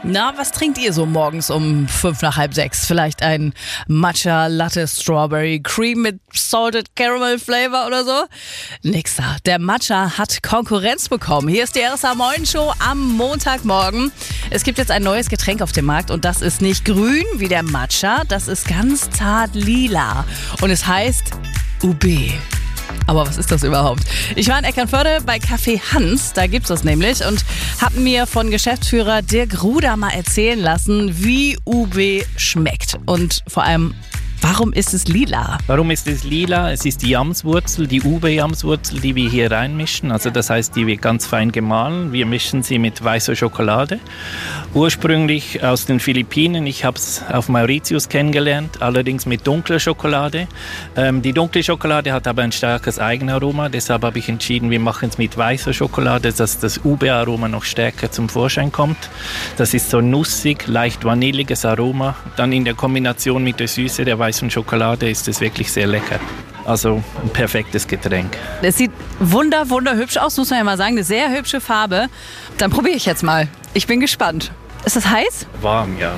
Na, was trinkt ihr so morgens um 5 nach halb 6? Vielleicht ein Matcha Latte Strawberry Cream mit Salted Caramel Flavor oder so? Nix da. Der Matcha hat Konkurrenz bekommen. Hier ist die RSA Morning Show am Montagmorgen. Es gibt jetzt ein neues Getränk auf dem Markt und das ist nicht grün wie der Matcha, das ist ganz zart lila und es heißt UB. Aber was ist das überhaupt? Ich war in Eckernförde bei Café Hans, da gibt's das nämlich und habe mir von Geschäftsführer Dirk Ruder mal erzählen lassen, wie UB schmeckt und vor allem, warum ist es lila? Warum ist es lila? Es ist die Yamswurzel, die Ube-Yamswurzel, die wir hier reinmischen. Also das heißt, die wird ganz fein gemahlen. Wir mischen sie mit weißer Schokolade. Ursprünglich aus den Philippinen. Ich habe es auf Mauritius kennengelernt, allerdings mit dunkler Schokolade. Die dunkle Schokolade hat aber ein starkes Eigenaroma. Deshalb habe ich entschieden, wir machen es mit weißer Schokolade, dass das Ube-Aroma noch stärker zum Vorschein kommt. Das ist so nussig, leicht vanilliges Aroma. Dann in der Kombination mit der Süße der weißen Schokolade ist es wirklich sehr lecker. Also ein perfektes Getränk. Es sieht wunderhübsch aus, muss man ja mal sagen. Eine sehr hübsche Farbe. Dann probiere ich jetzt mal. Ich bin gespannt. Ist das heiß? Warm, ja.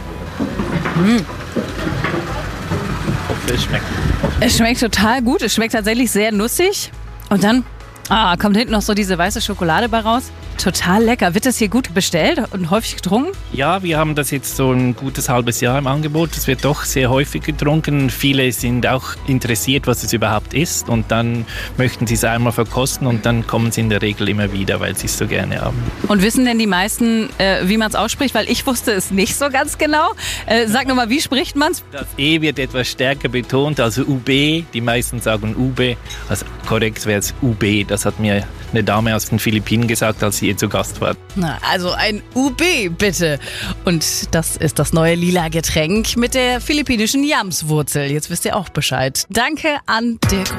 Es schmeckt. Es schmeckt total gut. Es schmeckt tatsächlich sehr nussig. Und dann kommt hinten noch so diese weiße Schokolade bei raus. Total lecker. Wird das hier gut bestellt und häufig getrunken? Ja, wir haben das jetzt so ein gutes halbes Jahr im Angebot. Es wird doch sehr häufig getrunken. Viele sind auch interessiert, was es überhaupt ist. Und dann möchten sie es einmal verkosten und dann kommen sie in der Regel immer wieder, weil sie es so gerne haben. Und wissen denn die meisten, wie man es ausspricht? Weil ich wusste es nicht so ganz genau. Sag nochmal, wie spricht man es? Das E wird etwas stärker betont, also UB. Die meisten sagen UB. Also korrekt wäre es UB. Das hat mir eine Dame aus den Philippinen gesagt, als sie hier zu Gast war. Na, also ein UB bitte. Und das ist das neue lila Getränk mit der philippinischen Yamswurzel. Jetzt wisst ihr auch Bescheid. Danke an Dirk